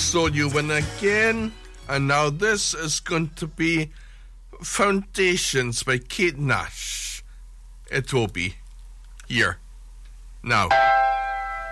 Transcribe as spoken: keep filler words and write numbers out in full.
So you win again. And now this is going to be Foundations by Kate Nash. It will be here. Now.